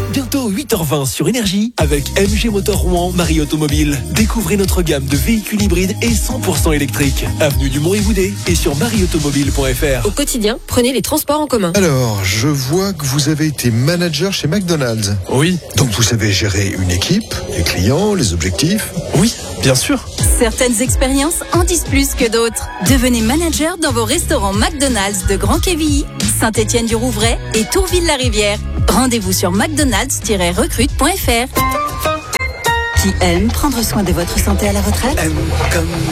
Bientôt 8h20 sur Énergie avec MG Motor Rouen Marie Automobile. Découvrez notre gamme de véhicules hybrides et 100% électriques. Avenue du Mont-Riboudet et sur marieautomobile.fr. Au quotidien, prenez les transports en commun. Alors, je vois que vous avez été manager chez McDonald's. Oui. Donc vous savez gérer une équipe, les clients, les objectifs. Oui, bien sûr. Certaines expériences en disent plus que d'autres. Devenez manager dans vos restaurants McDonald's de Grand-Quevilly, Saint-Étienne-du-Rouvray et Tourville-la-Rivière. Rendez-vous sur mcdonalds-recrute.fr. Qui aime prendre soin de votre santé à la retraite ?